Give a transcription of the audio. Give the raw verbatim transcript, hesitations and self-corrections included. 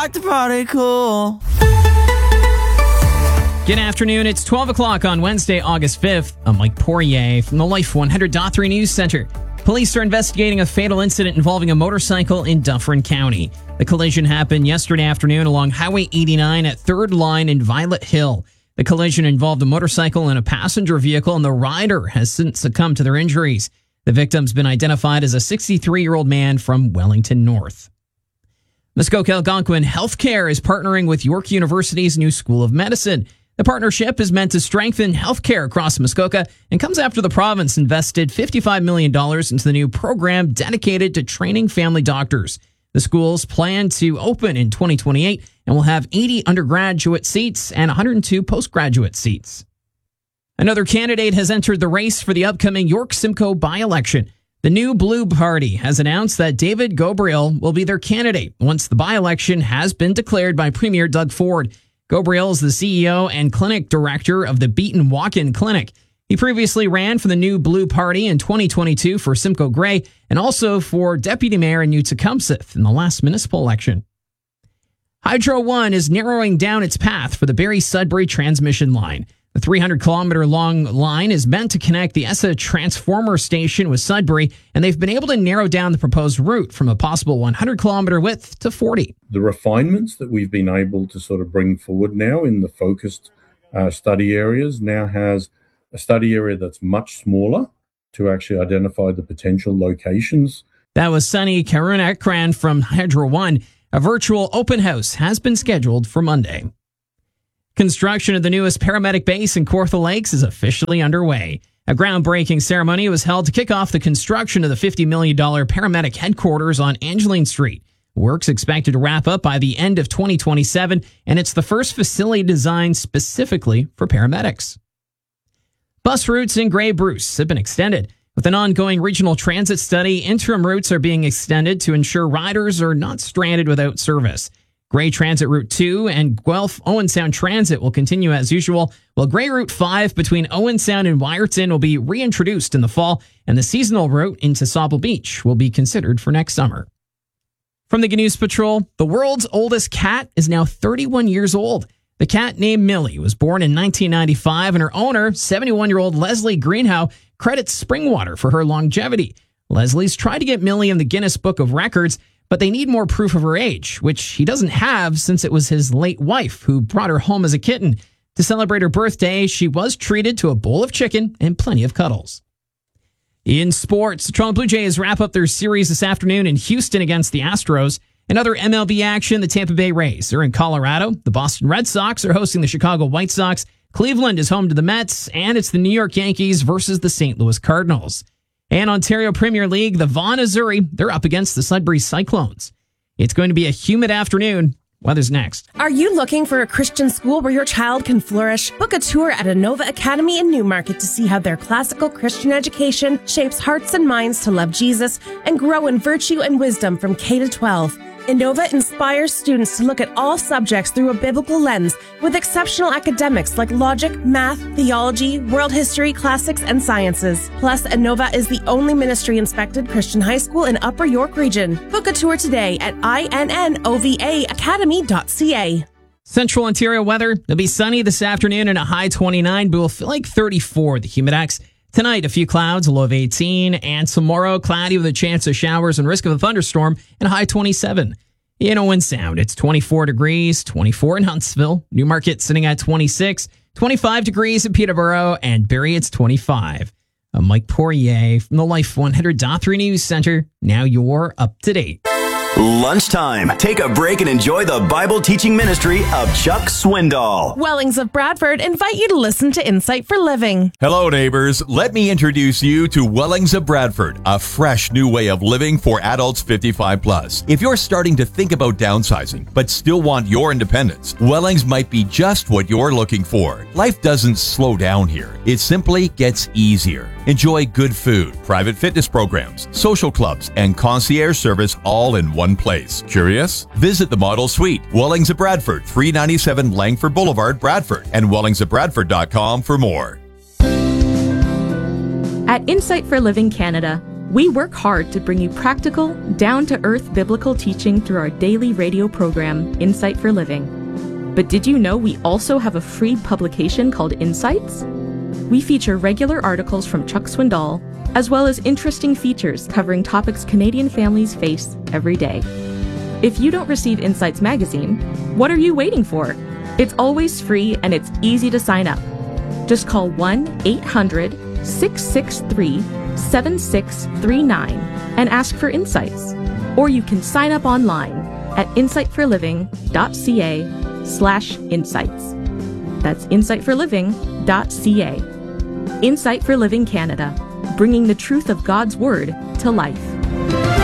like to party cool. Good afternoon. It's twelve o'clock on Wednesday, August fifth. I'm Mike Poirier from the Life one hundred point three News Center. Police are investigating a fatal incident involving a motorcycle in Dufferin County. The collision happened yesterday afternoon along Highway eighty-nine at third Line in Violet Hill. The collision involved a motorcycle and a passenger vehicle, and the rider has since succumbed to their injuries. The victim's been identified as a sixty-three-year-old man from Wellington North. Muskoka Algonquin Healthcare is partnering with York University's new School of Medicine. The partnership is meant to strengthen healthcare across Muskoka and comes after the province invested fifty-five million dollars into the new program dedicated to training family doctors. The schools plan to open in twenty twenty-eight and will have eighty undergraduate seats and one hundred two postgraduate seats. Another candidate has entered the race for the upcoming York Simcoe by-election. The new Blue Party has announced that David Gobriel will be their candidate once the by-election has been declared by Premier Doug Ford. Gobriel is the C E O and clinic director of the Beaton Walk-In Clinic. He previously ran for the new Blue Party in twenty twenty-two for Simcoe Grey and also for deputy mayor in New Tecumseth in the last municipal election. Hydro One is narrowing down its path for the Barrie-Sudbury transmission line. The three hundred kilometer long line is meant to connect the E S S A transformer station with Sudbury, and they've been able to narrow down the proposed route from a possible one hundred kilometer width to forty. The refinements that we've been able to sort of bring forward now in the focused uh, study areas now has a study area that's much smaller to actually identify the potential locations. That was Sunny Karunakran from Hydro One. A virtual open house has been scheduled for Monday. Construction of the newest paramedic base in Kawartha Lakes is officially underway. A groundbreaking ceremony was held to kick off the construction of the fifty million dollars paramedic headquarters on Angeline Street. Work's expected to wrap up by the end of twenty twenty-seven, and it's the first facility designed specifically for paramedics. Bus routes in Grey Bruce have been extended. With an ongoing regional transit study, interim routes are being extended to ensure riders are not stranded without service. Grey Transit Route two and Guelph Owen Sound Transit will continue as usual, while Grey Route five between Owen Sound and Wyerton will be reintroduced in the fall, and the seasonal route into Sauble Beach will be considered for next summer. From the G N News Patrol, the world's oldest cat is now thirty-one years old. The cat named Millie was born in nineteen ninety-five, and her owner, seventy-one-year-old Leslie Greenhow, credits Springwater for her longevity. Leslie's tried to get Millie in the Guinness Book of Records, but they need more proof of her age, which he doesn't have since it was his late wife who brought her home as a kitten. To celebrate her birthday, she was treated to a bowl of chicken and plenty of cuddles. In sports, the Toronto Blue Jays wrap up their series this afternoon in Houston against the Astros. In other M L B action, the Tampa Bay Rays are in Colorado. The Boston Red Sox are hosting the Chicago White Sox. Cleveland is home to the Mets, and it's the New York Yankees versus the Saint Louis Cardinals. And Ontario Premier League, the Vaughan Azzurri, they're up against the Sudbury Cyclones. It's going to be a humid afternoon. Weather's next. Are you looking for a Christian school where your child can flourish? Book a tour at Innova Academy in Newmarket to see how their classical Christian education shapes hearts and minds to love Jesus and grow in virtue and wisdom from K to twelve. Innova inspires students to look at all subjects through a biblical lens with exceptional academics like logic, math, theology, world history, classics, and sciences. Plus, Innova is the only ministry-inspected Christian high school in Upper York Region. Book a tour today at I N N O V A academy dot C A. Central Ontario weather. It'll be sunny this afternoon and a high twenty-nine, but will feel like thirty-four, the Humidex. Tonight, a few clouds, a low of eighteen, and tomorrow, cloudy with a chance of showers and risk of a thunderstorm, and a high twenty-seven. In Owen Sound, it's twenty-four degrees, twenty-four in Huntsville, Newmarket sitting at twenty-six, twenty-five degrees in Peterborough, and Barrie, it's twenty-five. I'm Mike Poirier from the Life one hundred point three News Center. Now you're up to date. Lunchtime. Take a break and enjoy the Bible teaching ministry of Chuck Swindoll. Wellings of Bradford invite you to listen to Insight for Living. Hello, neighbors. Let me introduce you to Wellings of Bradford, a fresh new way of living for adults fifty-five plus. If you're starting to think about downsizing, but still want your independence, Wellings might be just what you're looking for. Life doesn't slow down here. It simply gets easier. Enjoy good food, private fitness programs, social clubs, and concierge service all in one place. Curious? Visit the Model Suite, Wellings of Bradford, three ninety-seven Langford Boulevard, Bradford, and wellings of bradford dot com for more. At Insight for Living Canada, We work hard to bring you practical, down-to-earth biblical teaching through our daily radio program, Insight for Living. But did you know we also have a free publication called Insights? We feature regular articles from Chuck Swindoll, as well as interesting features covering topics Canadian families face every day. If you don't receive Insights magazine, what are you waiting for? It's always free and it's easy to sign up. Just call one eight hundred, six six three, seven six three nine and ask for Insights. Or you can sign up online at insightforliving.ca slash insights. That's insightforliving.ca. Insight for Living Canada, bringing the truth of God's Word to life.